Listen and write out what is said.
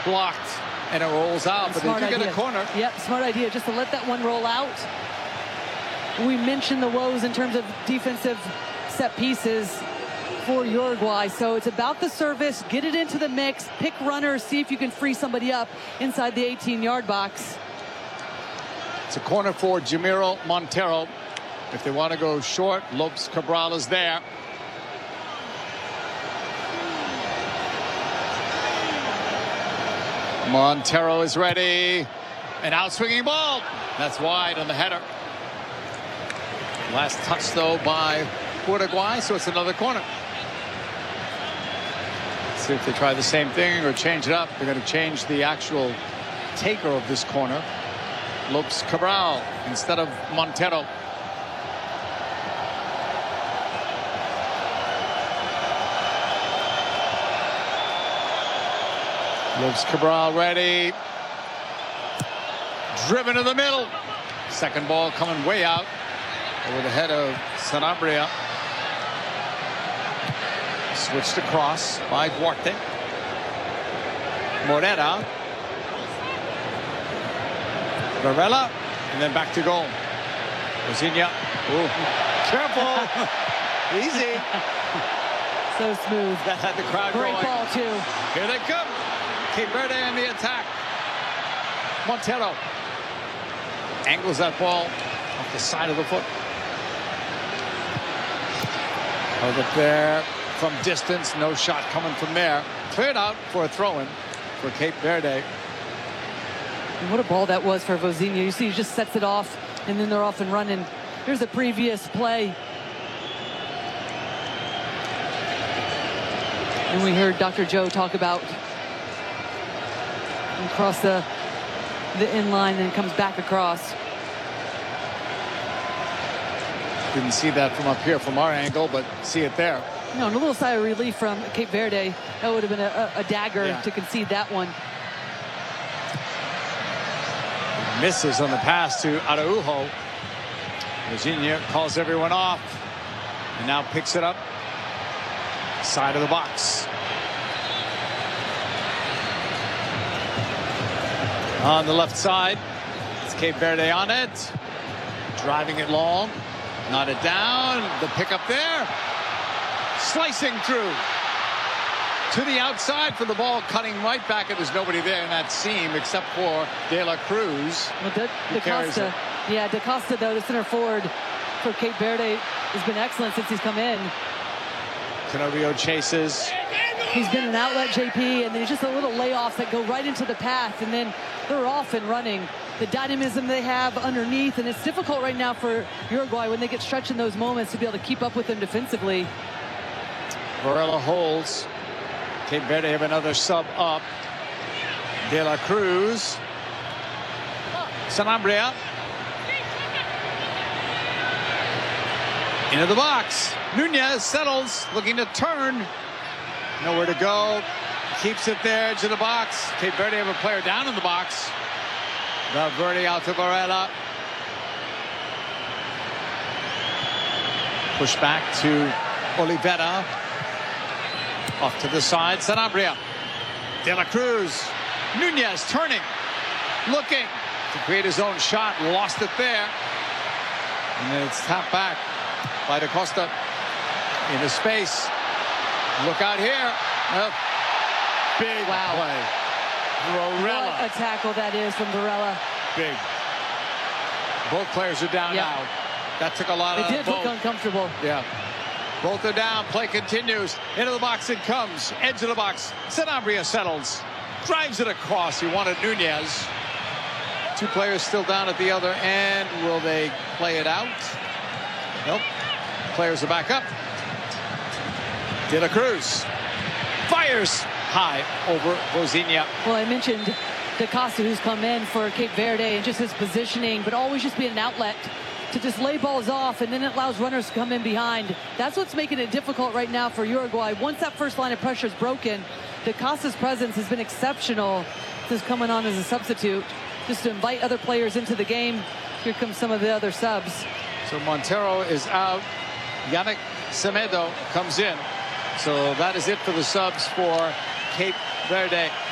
blocked, and it rolls out. But they do get a corner. Yep, smart idea, just to let that one roll out. We mentioned the woes in terms of defensive set pieces for Uruguay. So it's about the service, get it into the mix, pick runners, see if you can free somebody up inside the 18-yard box. It's a corner for Jamiro Montero. If they want to go short, Lopes Cabral is there. Montero is ready. An out-swinging ball. That's wide on the header. Last touch, though, by Uruguay, so it's another corner. Let's see if they try the same thing or change it up. They're going to change the actual taker of this corner. Lopes Cabral instead of Montero. Lopes Cabral ready. Driven to the middle. Second ball coming way out over the head of Sanabria. Switched across by Duarte. Morera. Varela. And then back to goal. Rosinha. Careful. Easy. So smooth. That had the crowd Great going. ball, too. Here they come. Cape Verde in the attack. Montero angles that ball off the side of the foot. Held up there from distance. No shot coming from there. Cleared out for a throw-in for Cape Verde. And what a ball that was for Vozinha. You see, he just sets it off, and then they're off and running. Here's the previous play. And we heard Dr. Joe talk about across the inline, and comes back across. Didn't see that from up here from our angle, but see it there. No, and a little sigh of relief from Cape Verde. That would have been a dagger to concede that one. Misses on the pass to Araujo. Virginia calls everyone off and now picks it up side of the box. On the left side, it's Cape Verde on it. Driving it long. Knotted down. The pickup there. Slicing through. To the outside for the ball. Cutting right back. And there's nobody there in that seam except for De La Cruz. Well, Da Costa. Yeah, Da Costa, though, the center forward for Cape Verde, has been excellent since he's come in. Canobbio chases. He's been an outlet, JP, and there's just a little layoffs that go right into the path, and then they're off and running. The dynamism they have underneath, and it's difficult right now for Uruguay when they get stretched in those moments to be able to keep up with them defensively. Varela holds. Cape Verde have another sub up. De La Cruz. Sanabria. Into the box. Nunez settles, looking to turn. Nowhere to go. Keeps it there, edge of the box. Cape Verde have a player down in the box. Valverde out to Varela. Push back to Oliveira. Off to the side, Sanabria. De La Cruz. Nunez turning. Looking to create his own shot. Lost it there. And then it's tapped back by Da Costa into space. Look out here. Big play. Varela. What a tackle that is from Varela. Big. Both players are down now. That took a lot of. It did look uncomfortable. Yeah. Both are down. Play continues. Into the box it comes. Edge of the box. Sanabria settles. Drives it across. He wanted Nunez. Two players still down at the other end. Will they play it out? Nope. Players are back up. De La Cruz fires high over Vozinha. Well, I mentioned Da Costa, who's come in for Cape Verde, and just his positioning, but always just being an outlet to just lay balls off, and then it allows runners to come in behind. That's what's making it difficult right now for Uruguay. Once that first line of pressure is broken, Da Costa's presence has been exceptional since coming on as a substitute, just to invite other players into the game. Here comes some of the other subs. So Montero is out. Yannick Semedo comes in. So that is it for the subs for Cape Verde.